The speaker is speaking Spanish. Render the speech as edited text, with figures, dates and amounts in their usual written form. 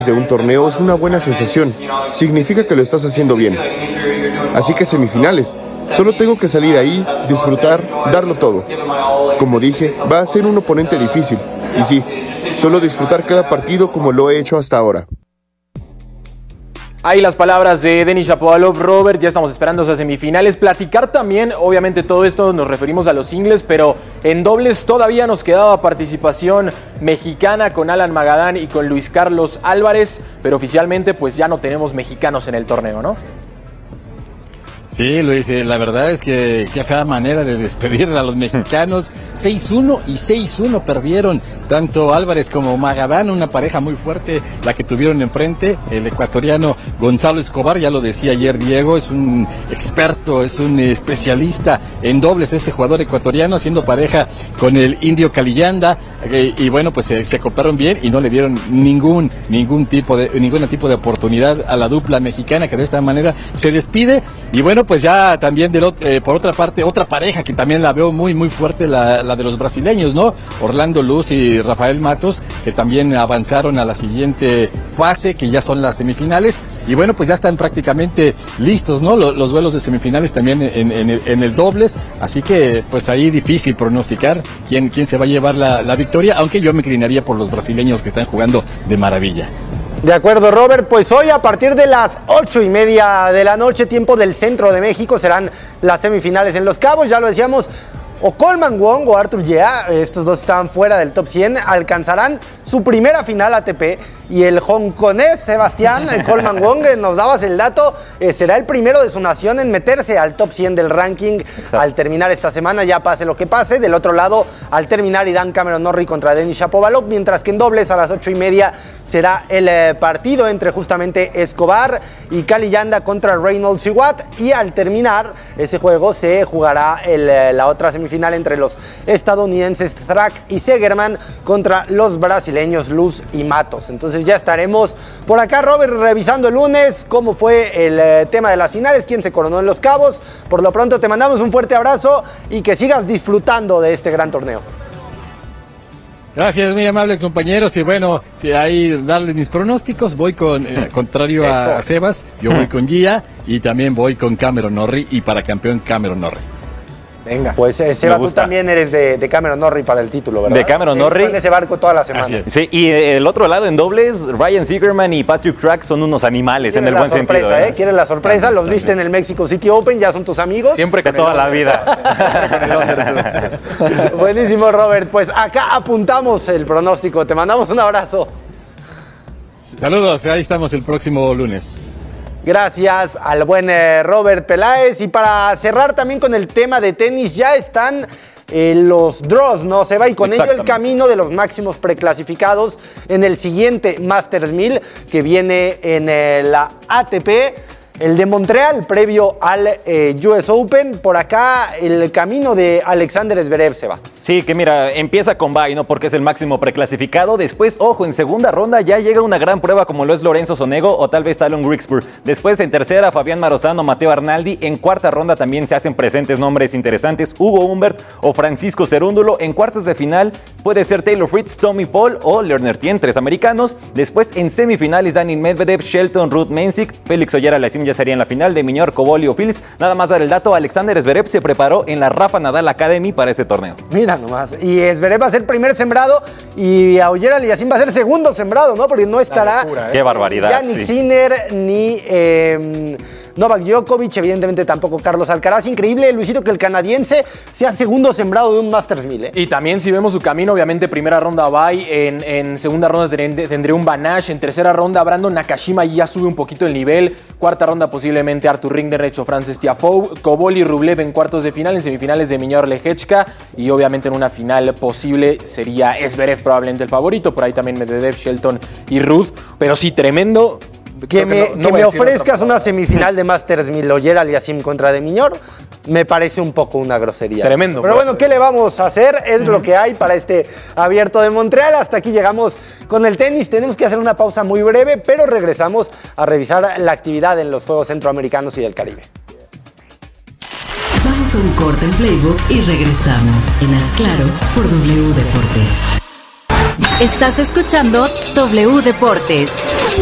de un torneo es una buena sensación. Significa que lo estás haciendo bien. Así que semifinales. Solo tengo que salir ahí, disfrutar, darlo todo. Como dije, va a ser un oponente difícil. Y sí, solo disfrutar cada partido como lo he hecho hasta ahora. Ahí las palabras de Denis Shapovalov. Robert, ya estamos esperando esas semifinales. Platicar también, obviamente todo esto nos referimos a los singles, pero en dobles todavía nos quedaba participación mexicana con Alan Magadán y con Luis Carlos Álvarez, pero oficialmente pues ya no tenemos mexicanos en el torneo, ¿no? Sí, Luis, la verdad es que qué fea manera de despedir a los mexicanos. 6-1 y 6-1 perdieron tanto Álvarez como Magadán, una pareja muy fuerte la que tuvieron enfrente. El ecuatoriano Gonzalo Escobar, ya lo decía ayer Diego, es un experto, es un especialista en dobles este jugador ecuatoriano, haciendo pareja con el indio Caliyanda, y bueno, pues se acoplaron bien y no le dieron ningún tipo de oportunidad a la dupla mexicana, que de esta manera se despide. Y bueno, pues ya también por otra parte, otra pareja que también la veo muy fuerte, la de los brasileños, ¿no? Orlando Luz y Rafael Matos, que también avanzaron a la siguiente fase, que ya son las semifinales, y bueno, pues ya están prácticamente listos, ¿no? Los duelos de semifinales también en el dobles, así que pues ahí difícil pronosticar quién se va a llevar la victoria, aunque yo me inclinaría por los brasileños, que están jugando de maravilla. De acuerdo, Robert, pues hoy a partir de las 8:30 de la noche, tiempo del centro de México, serán las semifinales en Los Cabos. Ya lo decíamos, o Coleman Wong o Arthur Yea, estos dos estaban fuera del top 100, alcanzarán su primera final ATP, y el hongkonés Sebastián Coleman Wong, nos dabas el dato, será el primero de su nación en meterse al top 100 del ranking. Exacto. Al terminar esta semana, ya pase lo que pase. Del otro lado, al terminar, irán Cameron Norrie contra Denis Shapovalov, mientras que en dobles a las 8:30 será el partido entre justamente Escobar y Caliyanda contra Reynolds y Watt, y al terminar ese juego se jugará la otra semifinal entre los estadounidenses Strack y Segerman contra los brasileños Luz y Matos. Entonces ya estaremos por acá, Robert, revisando el lunes cómo fue el tema de las finales, quién se coronó en Los Cabos. Por lo pronto te mandamos un fuerte abrazo y que sigas disfrutando de este gran torneo. Gracias, muy amable, compañeros. Y bueno, si ahí darles mis pronósticos, voy con, contrario a Sebas, yo voy con Gia y también voy con Cameron Norrie, y para campeón Cameron Norrie. Venga. Pues Seba, tú también eres de Cameron Norrie para el título, ¿verdad? De Cameron Norrie. En ese barco toda la semana. Sí, y el otro lado en dobles, Ryan Segerman y Patrick Crack son unos animales en el buen sentido. Quieren la sorpresa, los viste en el Mexico City Open, ya son tus amigos. Siempre que toda la vida. Buenísimo, Robert. Pues acá apuntamos el pronóstico. Te mandamos un abrazo. Saludos, ahí estamos el próximo lunes. Gracias al buen Robert Peláez. Y para cerrar también con el tema de tenis, ya están los draws, ¿no? Se va, y con ello el camino de los máximos preclasificados en el siguiente Masters 1000 que viene en la ATP. El de Montreal, previo al US Open. Por acá, el camino de Alexander Zverev se va. Sí, que mira, empieza con bye, ¿no? Porque es el máximo preclasificado. Después, ojo, en segunda ronda ya llega una gran prueba como lo es Lorenzo Sonego o tal vez Talon Grigspur. Después, en tercera, Fabián Marozano, Mateo Arnaldi. En cuarta ronda también se hacen presentes nombres interesantes, Hugo Humbert o Francisco Cerúndulo. En cuartos de final puede ser Taylor Fritz, Tommy Paul o Lerner Tien, 3 americanos. Después, en semifinales, Daniil Medvedev, Shelton, Ruth Mensik, Félix Auger-Aliassime ya sería en la final, de Miñor, Cobolli o Fils. Nada más dar el dato, Alexander Zverev se preparó en la Rafa Nadal Academy para este torneo. Mira nomás, y Zverev va a ser primer sembrado y Auger-Aliassime va a ser segundo sembrado, ¿no? Porque no estará Qué barbaridad, ya ni Sinner ni Novak Djokovic, evidentemente tampoco Carlos Alcaraz. Increíble, Luisito, que el canadiense sea segundo sembrado de un Masters 1000, ¿eh? Y también, si vemos su camino, obviamente primera ronda bye, en segunda ronda tendré un Van Asch, en tercera ronda Brandon Nakashima ya sube un poquito el nivel, cuarta ronda posiblemente Arthur Rinderknech o Frances Tiafoe, Cobolli, Rublev en cuartos de final, en semifinales de Miñor, Lehechka, y obviamente en una final posible sería Zverev probablemente el favorito, por ahí también Medvedev, Shelton y Ruth, pero sí, tremendo. Que me ofrezcas una semifinal de Masters 1000, Auger-Aliassime contra de Miñor, me parece un poco una grosería. Tremendo. Pero bueno, ¿qué le vamos a hacer? Es lo que hay para este Abierto de Montreal. Hasta aquí llegamos con el tenis. Tenemos que hacer una pausa muy breve, pero regresamos a revisar la actividad en los Juegos Centroamericanos y del Caribe. Vamos a un corte en Playbook y regresamos. En Haz Claro por W Deportes. Estás escuchando W Deportes.